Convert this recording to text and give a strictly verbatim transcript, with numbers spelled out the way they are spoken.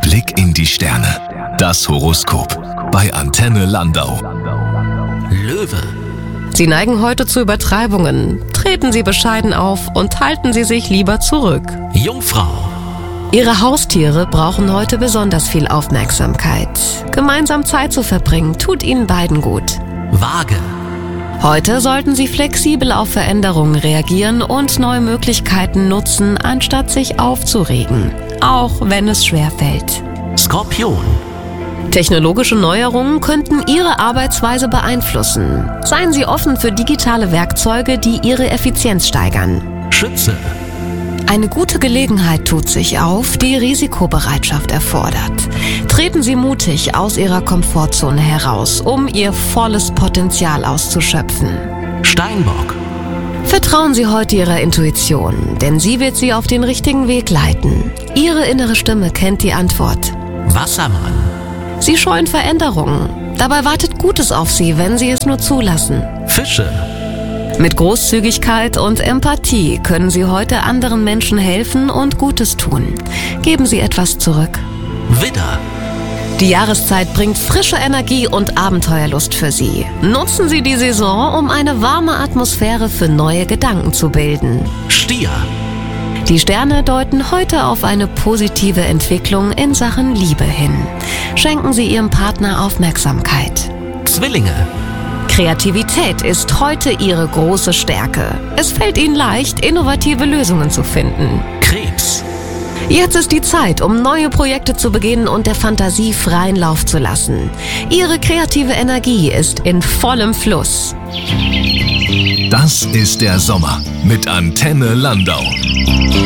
Blick in die Sterne. Das Horoskop bei Antenne Landau. Löwe. Sie neigen heute zu Übertreibungen. Treten Sie bescheiden auf und halten Sie sich lieber zurück. Jungfrau. Ihre Haustiere brauchen heute besonders viel Aufmerksamkeit. Gemeinsam Zeit zu verbringen, tut Ihnen beiden gut. Waage. Heute sollten Sie flexibel auf Veränderungen reagieren und neue Möglichkeiten nutzen, anstatt sich aufzuregen, auch wenn es schwerfällt. Skorpion. Technologische Neuerungen könnten Ihre Arbeitsweise beeinflussen. Seien Sie offen für digitale Werkzeuge, die Ihre Effizienz steigern. Schütze. Eine gute Gelegenheit tut sich auf, die Risikobereitschaft erfordert. Treten Sie mutig aus Ihrer Komfortzone heraus, um Ihr volles Potenzial auszuschöpfen. Steinbock. Vertrauen Sie heute Ihrer Intuition, denn sie wird Sie auf den richtigen Weg leiten. Ihre innere Stimme kennt die Antwort. Wassermann. Sie scheuen Veränderungen. Dabei wartet Gutes auf Sie, wenn Sie es nur zulassen. Fische. Mit Großzügigkeit und Empathie können Sie heute anderen Menschen helfen und Gutes tun. Geben Sie etwas zurück. Widder. Die Jahreszeit bringt frische Energie und Abenteuerlust für Sie. Nutzen Sie die Saison, um eine warme Atmosphäre für neue Gedanken zu bilden. Stier. Die Sterne deuten heute auf eine positive Entwicklung in Sachen Liebe hin. Schenken Sie Ihrem Partner Aufmerksamkeit. Zwillinge. Kreativität ist heute Ihre große Stärke. Es fällt Ihnen leicht, innovative Lösungen zu finden. Krebs. Jetzt ist die Zeit, um neue Projekte zu beginnen und der Fantasie freien Lauf zu lassen. Ihre kreative Energie ist in vollem Fluss. Das ist der Sommer mit Antenne Landau.